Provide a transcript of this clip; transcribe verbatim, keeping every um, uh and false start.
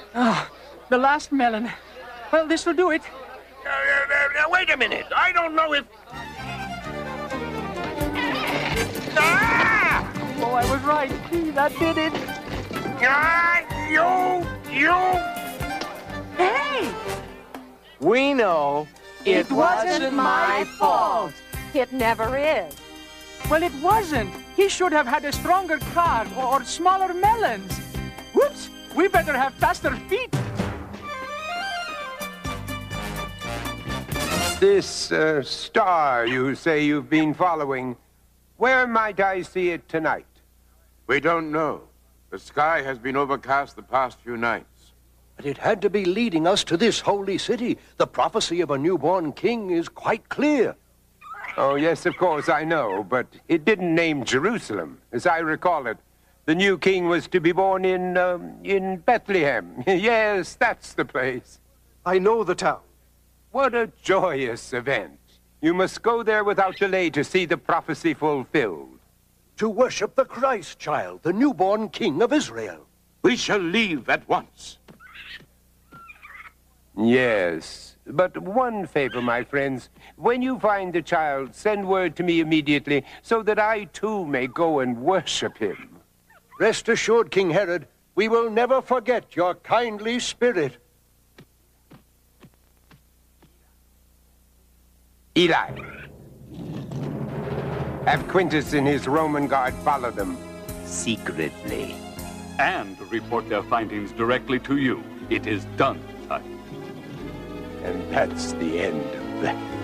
Oh, the last melon. Well, this will do it. Uh, uh, uh, wait a minute. I don't know if... Ah! Oh, I was right. That did it. Ah, you, you... Hey! We know It wasn't my fault. It never is. Well, it wasn't. He should have had a stronger car or, or smaller melons. Whoops! We better have faster feet. This uh, star you say you've been following, where might I see it tonight? We don't know. The sky has been overcast the past few nights. But it had to be leading us to this holy city. The prophecy of a newborn king is quite clear. Oh, yes, of course, I know, but it didn't name Jerusalem, as I recall it. The new king was to be born in, um, in Bethlehem. Yes, that's the place. I know the town. What a joyous event. You must go there without delay to see the prophecy fulfilled. To worship the Christ child, the newborn king of Israel. We shall leave at once. Yes, but one favor, my friends. When you find the child, send word to me immediately so that I too may go and worship him. Rest assured, King Herod, we will never forget your kindly spirit. Eli, have Quintus and his Roman guard follow them secretly. And report their findings directly to you. It is done, Sire. And that's the end of that.